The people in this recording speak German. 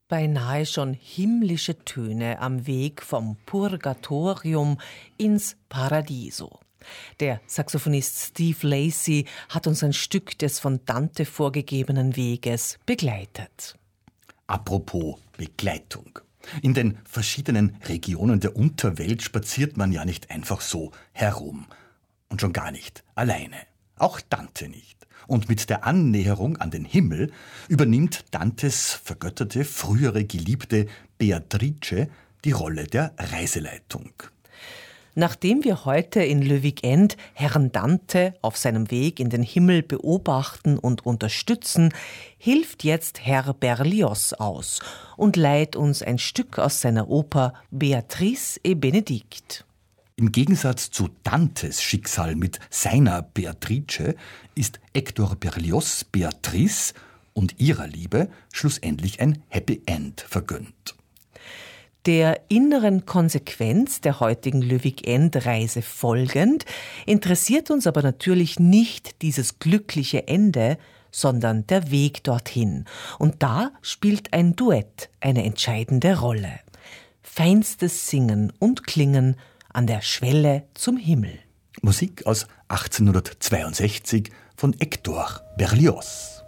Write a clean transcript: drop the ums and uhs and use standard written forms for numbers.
Beinahe schon himmlische Töne am Weg vom Purgatorium ins Paradiso. Der Saxophonist Steve Lacy hat uns ein Stück des von Dante vorgegebenen Weges begleitet. Apropos Begleitung. In den verschiedenen Regionen der Unterwelt spaziert man ja nicht einfach so herum. Und schon gar nicht alleine. Auch Dante nicht. Und mit der Annäherung an den Himmel übernimmt Dantes vergötterte frühere Geliebte Beatrice die Rolle der Reiseleitung. Nachdem wir heute in Löwig-End Herrn Dante auf seinem Weg in den Himmel beobachten und unterstützen, hilft jetzt Herr Berlioz aus und leiht uns ein Stück aus seiner Oper Beatrice et Benedict. Im Gegensatz zu Dantes Schicksal mit seiner Beatrice ist Hector Berlioz Beatrice und ihrer Liebe schlussendlich ein Happy End vergönnt. Der inneren Konsequenz der heutigen Löwig-End-Reise folgend interessiert uns aber natürlich nicht dieses glückliche Ende, sondern der Weg dorthin. Und da spielt ein Duett eine entscheidende Rolle. Feinstes Singen und Klingen an der Schwelle zum Himmel. Musik aus 1862 von Hector Berlioz.